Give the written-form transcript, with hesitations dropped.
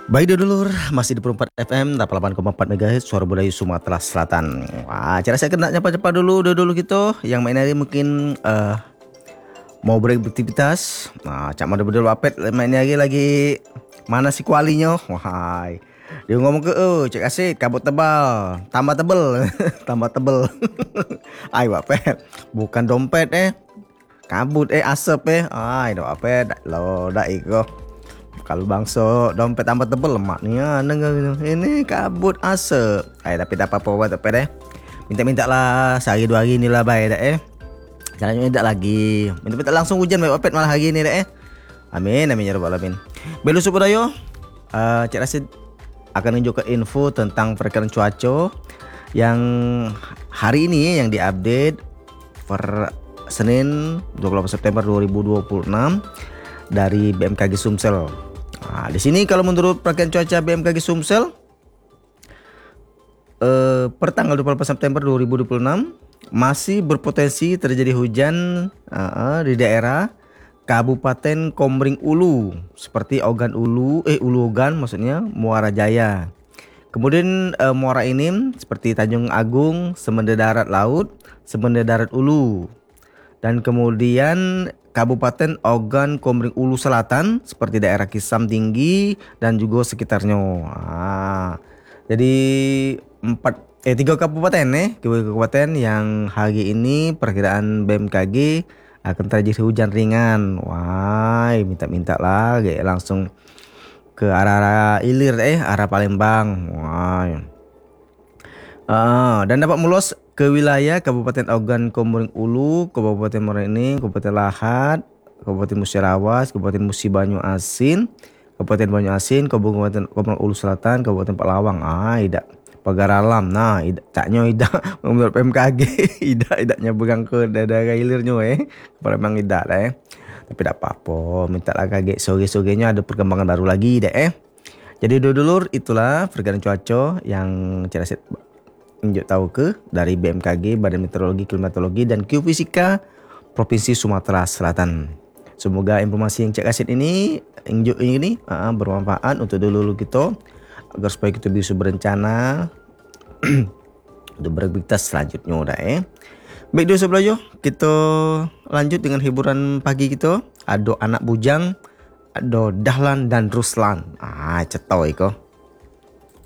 Baik dulur, masih di Perempat FM 88,4 MHz Suara Budaya Sumatera Selatan. Wah, cara saya kena cepat-cepat dulu gitu. Yang main hari mungkin mau beraktivitas. Nah, cak mana betul apet main hari lagi mana si kualinya? Wahai. Dia ngomong ke cek asik kabut tebal, tambah tebel, tambah tebel. Ay, apet. Bukan dompet kabut asap Ay, do apet lo dak iko. Kalau bangso dompet tambah tebel lemak nih ya, ini kabut asap. Tapi tak apa-apa buat apa minta-minta lah sehari dua hari inilah baik Caranya tidak lagi. Minta-minta langsung hujan baik opet malah hari ini Amin amin ya rabbal alamin. Belu Subodayo, Cik Rasid akan menunjukkan info tentang perkiraan cuaca yang hari ini yang diupdate per Senin 28 September 2026 dari BMKG Sumsel. Nah, di sini kalau menurut perkiraan cuaca BMKG Sumsel per tanggal 28 September 2026 masih berpotensi terjadi hujan di daerah Kabupaten Komering Ulu seperti Ulu Ogan maksudnya Muara Jaya. Kemudian Muara Enim seperti Tanjung Agung, Semende Darat Laut, Semende Darat Ulu. Dan kemudian Kabupaten Ogan Komering Ulu Selatan seperti daerah Kisam Tinggi dan juga sekitarnya. Jadi 3 kabupaten kabupaten yang hari ini perkiraan BMKG akan terjadi hujan ringan. Wah, minta lah langsung ke arah ilir arah Palembang. Wah. Dan dapat meluas ke wilayah Kabupaten Ogan Komering Ulu, Kabupaten Muara Enim, Kabupaten Lahat, Kabupaten Musirawas, Kabupaten Musi Banyu Asin, Kabupaten Banyu Asin, Kabupaten Komering Ulu Selatan, Kabupaten Pelawang. Idak Pagaralam. Nah, caknya idak menurut PMKG idaknya pegang ke daerah hilirnya memang idak Tapi tidak apa-apa, minta lah kaget sore-sorenya ada perkembangan baru lagi Jadi dulur itulah perkiraan cuaca yang cerdas injuk tahu ke dari BMKG Badan Meteorologi, Klimatologi dan Geofisika Provinsi Sumatera Selatan. Semoga informasi yang cek asit ini injuk ini bermanfaat untuk dulu kita agar supaya kita bisa berencana untuk beraktivitas selanjutnya Baik dulu sebelumnya kita lanjut dengan hiburan pagi kita. Ada anak bujang, ada Dahlan dan Ruslan. Cetau iko.